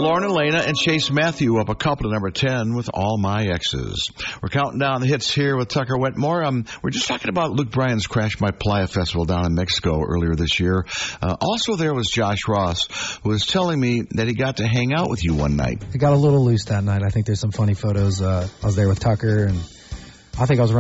Lauren Elena and Chase Matthew up a couple to number 10 with All My Exes. We're counting down the hits here with Tucker Wetmore. We're just talking about Luke Bryan's Crash My Playa Festival down in Mexico earlier this year. Also there was Josh Ross, who was telling me that he got to hang out with you one night. It got a little loose that night. I think there's some funny photos. I was there with Tucker, and I think I was